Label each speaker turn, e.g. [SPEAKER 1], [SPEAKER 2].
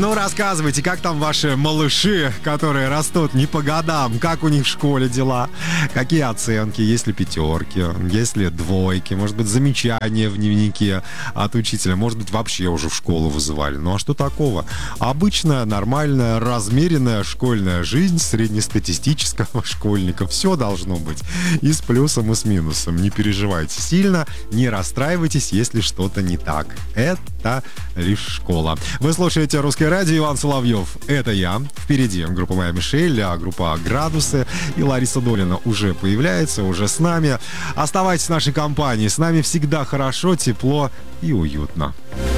[SPEAKER 1] Ну, рассказывайте, как там ваши малыши, которые растут не по годам, как у них в школе дела, какие оценки, есть ли пятерки, есть ли двойки, может быть, замечания в дневнике от учителя, может быть, вообще уже в школу вызывали. Ну, а что такого? Обычная, нормальная, размеренная школьная жизнь среднестатистического школьника. Все должно быть и с плюсом, и с минусом. Не переживайте сильно, не расстраивайтесь, если что-то не так. Это лишь школа. Вы слушаете «Русское радио», Иван Соловьев. Это я. Впереди группа «Моя Мишель», группа «Градусы». И Лариса Долина уже появляется, уже с нами. Оставайтесь в нашей компании. С нами всегда хорошо, тепло и уютно.